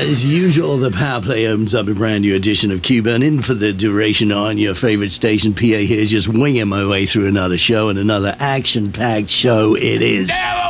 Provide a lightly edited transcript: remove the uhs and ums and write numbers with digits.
As usual, the Power Play opens up a brand new edition of Q-Burn in for the duration on your favorite station. PA here, just winging my way through another show, and another action-packed show it is.